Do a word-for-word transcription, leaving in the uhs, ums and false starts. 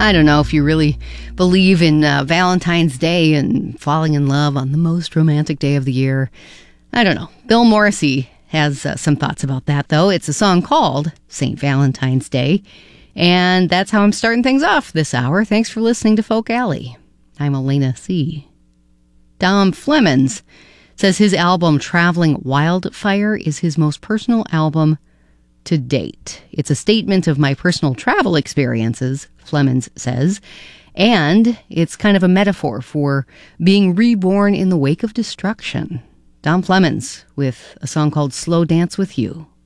I don't know if you really believe in uh, Valentine's Day and falling in love on the most romantic day of the year. I don't know. Bill Morrissey has uh, some thoughts about that, though. It's a song called Saint Valentine's Day. And that's how I'm starting things off this hour. Thanks for listening to Folk Alley. I'm Elena C. Dom Flemons says his album Traveling Wildfire is his most personal album to date. It's a statement of my personal travel experiences, Flemons says, and it's kind of a metaphor for being reborn in the wake of destruction. Dom Flemons with a song called Slow Dance With You.